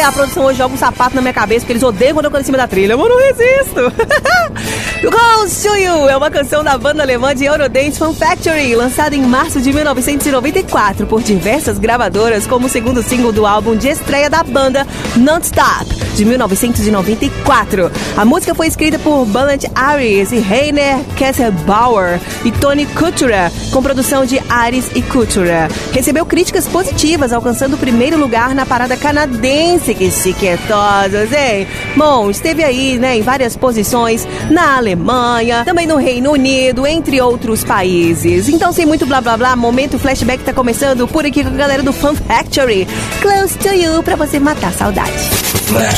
a produção hoje joga um sapato na minha cabeça, porque eles odeiam quando eu tô em cima da trilha. Eu não resisto. Close to You é uma canção da banda alemã de Eurodance Fun Factory, lançada em março de 1994 por diversas gravadoras como o segundo single do álbum de estreia da banda, Non-Stop, de 1994. A música foi escrita por Bülent Aris e Heiner Kesselbauer e Tony Kutura, com produção de Aris e Kutura. Recebeu críticas positivas, alcançando o primeiro lugar na parada canadense. Que chiquetosos, hein? Bom, esteve aí, né, em várias posições na Alemanha, também no Reino Unido, entre outros países. Então, sem muito blá blá blá, momento flashback tá começando por aqui com a galera do Fun Factory. Close to You, pra você matar a saudade. Flashback.